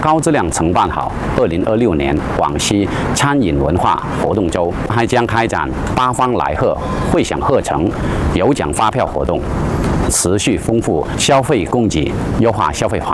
高质量承办好2026年广西餐饮文化活动周，还将开展八方来贺、会享贺成、有奖发票活动，持续丰富消费供给，优化消费环